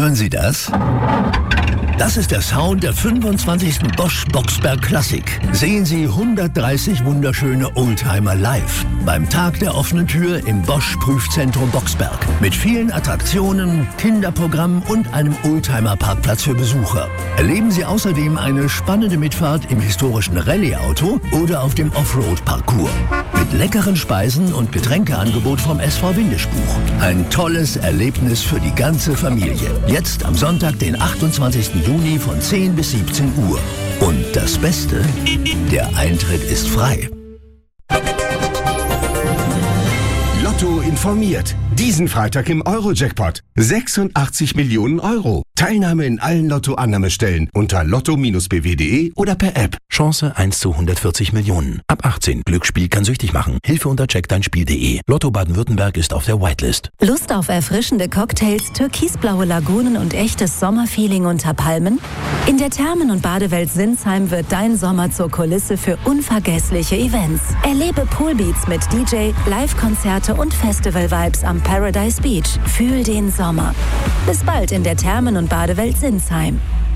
Hören Sie das? Das ist der Sound der 25. Bosch Boxberg Classic. Sehen Sie 130 wunderschöne Oldtimer live beim Tag der offenen Tür im Bosch Prüfzentrum Boxberg. Mit vielen Attraktionen, Kinderprogrammen und einem Oldtimer-Parkplatz für Besucher. Erleben Sie außerdem eine spannende Mitfahrt im historischen Rallye-Auto oder auf dem Offroad-Parcours. Mit leckeren Speisen und Getränkeangebot vom SV Windesbuch. Ein tolles Erlebnis für die ganze Familie. Jetzt am Sonntag, den 28. Juni von 10 bis 17 Uhr. Und das Beste, der Eintritt ist frei. Lotto informiert. Diesen Freitag im Euro-Jackpot. 86 Millionen Euro. Teilnahme in allen Lotto-Annahmestellen unter lotto-bw.de oder per App. Chance 1 zu 140 Millionen. Ab 18. Glücksspiel kann süchtig machen. Hilfe unter checkdeinspiel.de. Lotto Baden-Württemberg ist auf der Whitelist. Lust auf erfrischende Cocktails, türkisblaue Lagunen und echtes Sommerfeeling unter Palmen? In der Thermen- und Badewelt Sinsheim wird dein Sommer zur Kulisse für unvergessliche Events. Erlebe Poolbeats mit DJ, Live-Konzerte und Festival-Vibes am Paradise Beach. Fühl den Sommer. Bis bald in der Thermen- und Badewelt Sinsheim.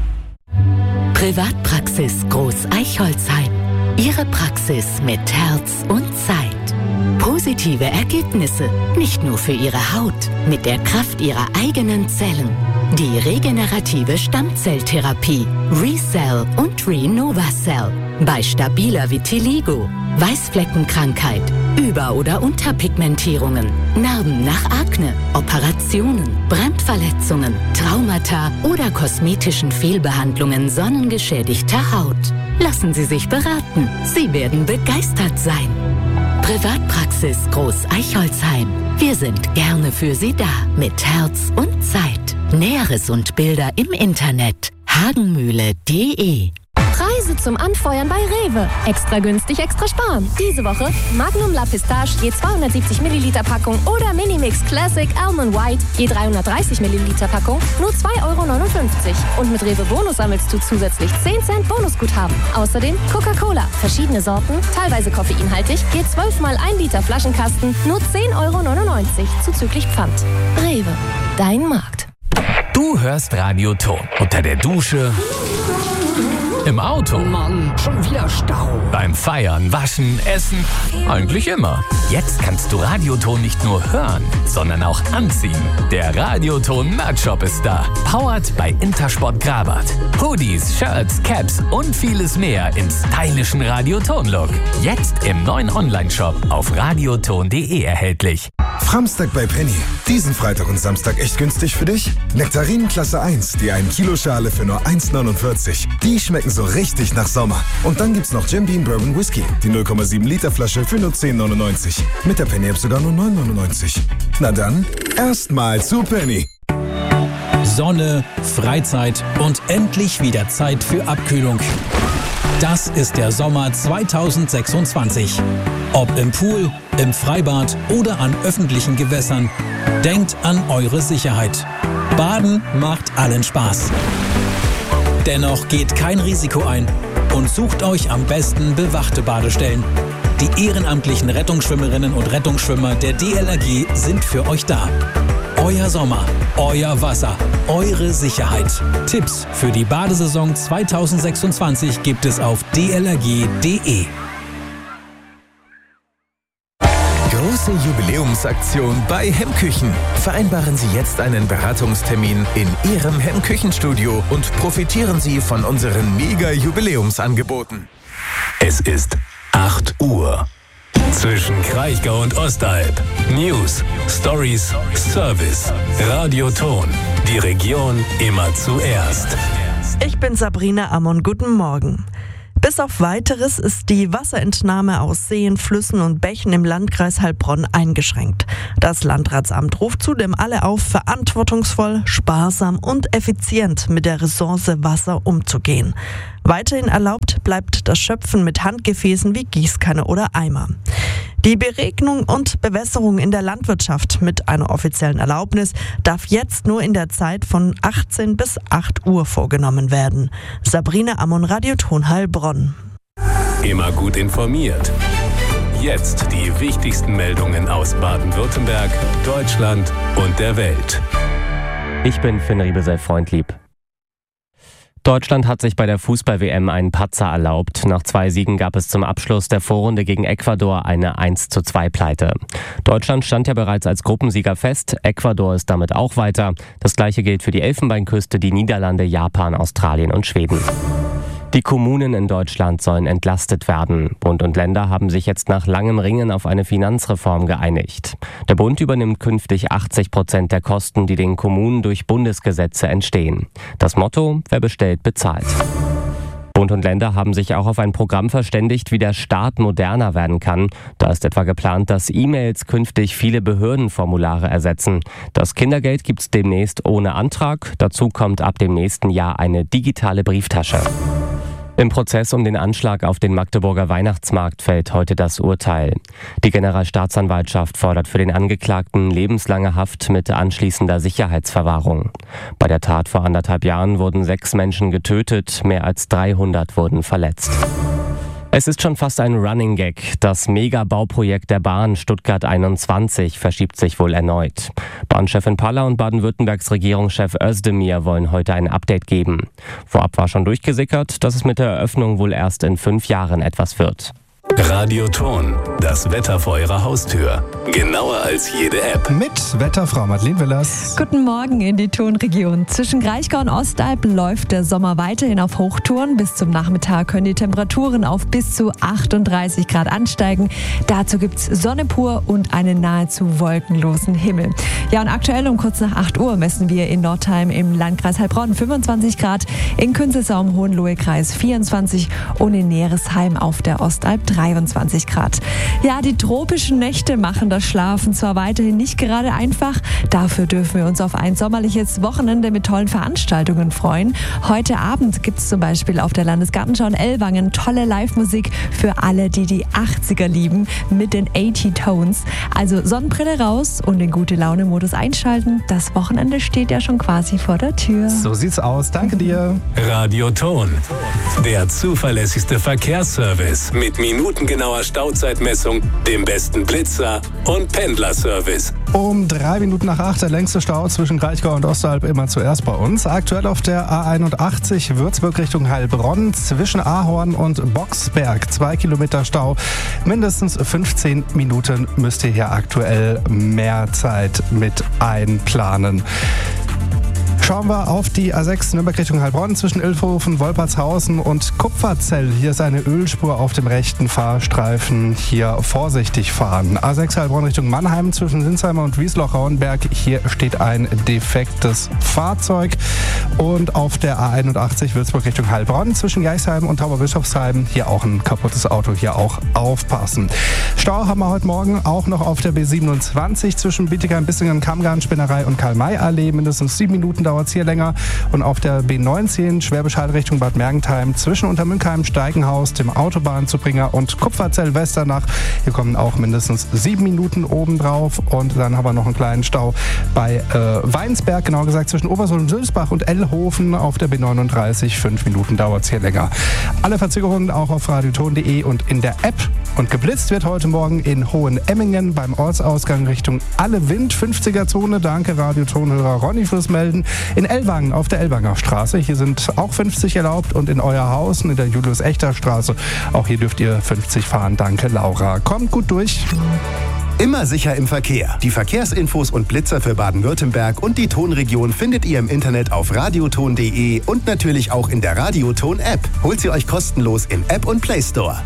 Privatpraxis Groß-Eichholzheim. Ihre Praxis mit Herz und Zeit. Positive Ergebnisse, nicht nur für Ihre Haut, mit der Kraft Ihrer eigenen Zellen. Die regenerative Stammzelltherapie ReCell und ReNovaCell. Bei stabiler Vitiligo, Weißfleckenkrankheit, Über- oder Unterpigmentierungen, Narben nach Akne, Operationen, Brandverletzungen, Traumata oder kosmetischen Fehlbehandlungen sonnengeschädigter Haut. Lassen Sie sich beraten. Sie werden begeistert sein. Privatpraxis Groß-Eichholzheim. Wir sind gerne für Sie da. Mit Herz und Zeit. Näheres und Bilder im Internet. hagenmühle.de. Preise zum Anfeuern bei Rewe. Extra günstig, extra sparen. Diese Woche Magnum La Pistache je 270 Milliliter Packung oder Minimix Classic Almond White je 330 Milliliter Packung nur 2,59 €. Und mit Rewe Bonus sammelst du zusätzlich 10 Cent Bonusguthaben. Außerdem Coca-Cola, verschiedene Sorten, teilweise koffeinhaltig, je 12 mal 1 Liter Flaschenkasten nur 10,99 € zuzüglich Pfand. Rewe, dein Markt. Du hörst Radio Ton unter der Dusche, im Auto. Mann, schon wieder Stau. Beim Feiern, Waschen, Essen. Eigentlich immer. Jetzt kannst du Radioton nicht nur hören, sondern auch anziehen. Der Radioton Merch-Shop ist da. Powered bei Intersport Grabat. Hoodies, Shirts, Caps und vieles mehr im stylischen Radioton-Look. Jetzt im neuen Online-Shop auf radioton.de erhältlich. Framstag bei Penny. Diesen Freitag und Samstag echt günstig für dich? Nektarinen Klasse 1, die 1-Kilo-Schale für nur 1,49. Die schmecken so richtig nach Sommer. Und dann gibt's noch Jim Beam Bourbon Whisky, die 0,7 Liter Flasche für nur 10,99. Mit der Penny App sogar nur 9,99. Na dann, erstmal zu Penny. Sonne, Freizeit und endlich wieder Zeit für Abkühlung. Das ist der Sommer 2026. Ob im Pool, im Freibad oder an öffentlichen Gewässern, denkt an eure Sicherheit. Baden macht allen Spaß. Dennoch geht kein Risiko ein und sucht euch am besten bewachte Badestellen. Die ehrenamtlichen Rettungsschwimmerinnen und Rettungsschwimmer der DLRG sind für euch da. Euer Sommer, euer Wasser, eure Sicherheit. Tipps für die Badesaison 2026 gibt es auf dlrg.de. Große Jubiläumsaktion bei Hemmküchen. Vereinbaren Sie jetzt einen Beratungstermin in Ihrem Hemmküchenstudio und profitieren Sie von unseren Mega-Jubiläumsangeboten. Es ist 8 Uhr. Zwischen Kraichgau und Ostalb. News, Stories, Service. Radioton. Die Region immer zuerst. Ich bin Sabrina Ammon. Guten Morgen. Bis auf Weiteres ist die Wasserentnahme aus Seen, Flüssen und Bächen im Landkreis Heilbronn eingeschränkt. Das Landratsamt ruft zudem alle auf, verantwortungsvoll, sparsam und effizient mit der Ressource Wasser umzugehen. Weiterhin erlaubt bleibt das Schöpfen mit Handgefäßen wie Gießkanne oder Eimer. Die Beregnung und Bewässerung in der Landwirtschaft mit einer offiziellen Erlaubnis darf jetzt nur in der Zeit von 18 bis 8 Uhr vorgenommen werden. Sabrina Ammon, Radioton Heilbronn. Immer gut informiert. Jetzt die wichtigsten Meldungen aus Baden-Württemberg, Deutschland und der Welt. Ich bin Finn Riebesell-Freundlieb. Deutschland hat sich bei der Fußball-WM einen Patzer erlaubt. Nach 2 Siegen gab es zum Abschluss der Vorrunde gegen Ecuador eine 1:2-Pleite. Deutschland stand ja bereits als Gruppensieger fest. Ecuador ist damit auch weiter. Das gleiche gilt für die Elfenbeinküste, die Niederlande, Japan, Australien und Schweden. Die Kommunen in Deutschland sollen entlastet werden. Bund und Länder haben sich jetzt nach langem Ringen auf eine Finanzreform geeinigt. Der Bund übernimmt künftig 80% der Kosten, die den Kommunen durch Bundesgesetze entstehen. Das Motto: Wer bestellt, bezahlt. Bund und Länder haben sich auch auf ein Programm verständigt, wie der Staat moderner werden kann. Da ist etwa geplant, dass E-Mails künftig viele Behördenformulare ersetzen. Das Kindergeld gibt es demnächst ohne Antrag. Dazu kommt ab dem nächsten Jahr eine digitale Brieftasche. Im Prozess um den Anschlag auf den Magdeburger Weihnachtsmarkt fällt heute das Urteil. Die Generalstaatsanwaltschaft fordert für den Angeklagten lebenslange Haft mit anschließender Sicherheitsverwahrung. Bei der Tat vor 1,5 Jahren wurden 6 Menschen getötet, mehr als 300 wurden verletzt. Es ist schon fast ein Running Gag. Das Mega-Bauprojekt der Bahn Stuttgart 21 verschiebt sich wohl erneut. Bahnchefin Paller und Baden-Württembergs Regierungschef Özdemir wollen heute ein Update geben. Vorab war schon durchgesickert, dass es mit der Eröffnung wohl erst in 5 Jahren etwas wird. Radioton, das Wetter vor Ihrer Haustür. Genauer als jede App. Mit Wetterfrau Madeleine Willers. Guten Morgen in die Tonregion. Zwischen Kraichgau und Ostalb läuft der Sommer weiterhin auf Hochtouren. Bis zum Nachmittag können die Temperaturen auf bis zu 38 Grad ansteigen. Dazu gibt's Sonne pur und einen nahezu wolkenlosen Himmel. Ja, und aktuell um kurz nach 8 Uhr messen wir in Nordheim im Landkreis Heilbronn 25 Grad, in Künzelsau im Hohenlohe-Kreis 24 und in Neresheim auf der Ostalb 23 Grad. Ja, die tropischen Nächte machen das Schlafen zwar weiterhin nicht gerade einfach, dafür dürfen wir uns auf ein sommerliches Wochenende mit tollen Veranstaltungen freuen. Heute Abend gibt es zum Beispiel auf der Landesgartenschau in Ellwangen tolle Live-Musik für alle, die die 80er lieben, mit den 80 Tones. Also Sonnenbrille raus und den Gute-Laune-Modus einschalten. Das Wochenende steht ja schon quasi vor der Tür. So sieht's aus. Danke dir. Radioton, der zuverlässigste Verkehrsservice mit minutengenauer Stauzeitmessung, dem besten Blitzer und Pendlerservice. Um 3 Minuten nach 8 der längste Stau zwischen Kraichgau und Ostalb immer zuerst bei uns. Aktuell auf der A81 Würzburg Richtung Heilbronn zwischen Ahorn und Boxberg. 2 Kilometer Stau. Mindestens 15 Minuten müsst ihr hier aktuell mehr Zeit mit einplanen. Schauen wir auf die A6 Nürnberg Richtung Heilbronn zwischen Ilfhofen, Wolpertshausen und Kupferzell. Hier ist eine Ölspur auf dem rechten Fahrstreifen. Hier vorsichtig fahren. A6 Heilbronn Richtung Mannheim zwischen Sinsheimer und Wiesloch-Rauenberg. Hier steht ein defektes Fahrzeug. Und auf der A81 Würzburg Richtung Heilbronn zwischen Geichsheim und Tauberbischofsheim. Hier auch ein kaputtes Auto. Hier auch aufpassen. Stau haben wir heute Morgen auch noch auf der B27 zwischen Bietigheim, Bissingen, Kammgarn, Spinnerei und Karl-May-Allee. Mindestens 7 Minuten dauert es hier länger. Und auf der B19 Schwäbisch Hall Richtung Bad Mergentheim zwischen Untermünkheim, Steigenhaus, dem Autobahnzubringer und Kupferzell-Westernach. Hier kommen auch mindestens 7 Minuten obendrauf. Und dann haben wir noch einen kleinen Stau bei Weinsberg, genauer gesagt zwischen Obersohn, Sülzbach und Ellhofen auf der B39. 5 Minuten dauert es hier länger. Alle Verzögerungen auch auf radioton.de und in der App. Und geblitzt wird heute Morgen in Hohenemmingen beim Ortsausgang Richtung Allewind, 50er-Zone. Danke Radiotonhörer Ronny fürs Melden. In Ellwangen auf der Ellwanger Straße. Hier sind auch 50 erlaubt und in Euerhausen in der Julius-Echter-Straße. Auch hier dürft ihr 50 fahren. Danke Laura. Kommt gut durch. Immer sicher im Verkehr. Die Verkehrsinfos und Blitzer für Baden-Württemberg und die Tonregion findet ihr im Internet auf radioton.de und natürlich auch in der Radioton-App. Holt sie euch kostenlos im App und Play Store.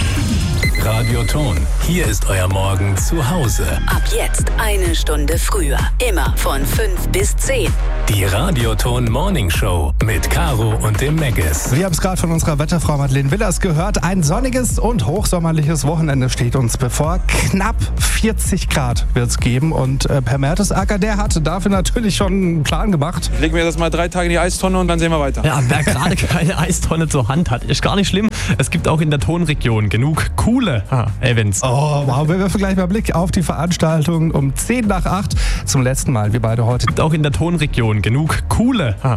Radioton, hier ist euer Morgen zu Hause. Ab jetzt 1 Stunde früher. Immer von 5 bis 10. Die Radioton Morning Show mit Caro und dem Meggis. Wir haben es gerade von unserer Wetterfrau Madeleine Willers gehört. Ein sonniges und hochsommerliches Wochenende steht uns bevor. Knapp 40 Grad wird es geben. Und Per Mertesacker, der hat dafür natürlich schon einen Plan gemacht. Legen wir das mal 3 Tage in die Eistonne und dann sehen wir weiter. Ja, wer gerade keine Eistonne zur Hand hat, ist gar nicht schlimm. Es gibt auch in der Tonregion genug coole Events. Oh, wow. Wir werfen gleich mal Blick auf die Veranstaltung um 7:50 zum letzten Mal. Wir beide heute. Es gibt auch in der Tonregion genug coole